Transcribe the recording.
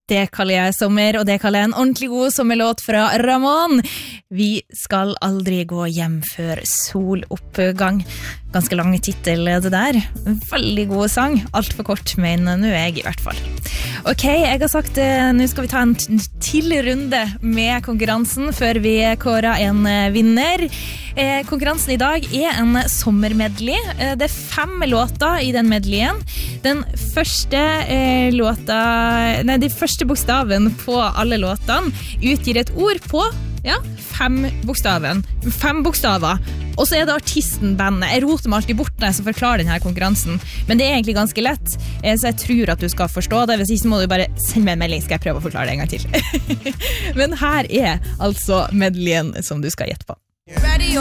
Det kaller jeg sommer, og det kaller jeg en ordentlig god sommerlåt fra Ramón. Vi skal aldri gå hjem før soloppgang. Ganske lang titel det der. En veldig god sang. Alt for kort, men nå jeg i hvert fall. Ok, jeg har sagt, nå skal vi ta en til runde med konkurransen før vi kårer en vinner. Konkurransen i dag en sommermedley. Det 5 låter i den medleyen. Den første de første bokstaven på alle låtene utgir et ord på 5 bokstaver. Og så det artisten bandet. Jeg roter meg alltid bort når jeg skal forklare denne konkurransen, men det egentlig ganske lett, så jeg tror at du skal forstå det. Hvis ikke så må du bare sende meg en melding, skal jeg prøve å forklare det en gang til. Men her altså medleyen som du skal gjette på.